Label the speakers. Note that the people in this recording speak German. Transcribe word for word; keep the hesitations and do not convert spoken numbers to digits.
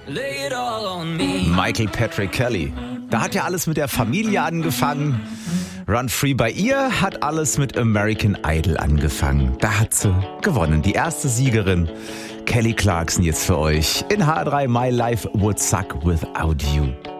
Speaker 1: Michael Patrick Kelly. Da hat ja alles mit der Familie angefangen. Run Free bei ihr hat alles mit American Idol angefangen. Da hat sie gewonnen, die erste Siegerin. Kelly Clarkson jetzt für euch in H drei My Life Would Suck Without You.